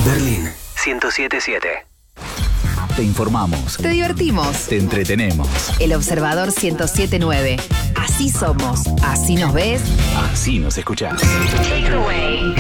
Berlín 107.7. Te informamos. Te divertimos. Te entretenemos. El Observador 107.9. Así somos. Así nos ves. Así nos escuchás. Take away.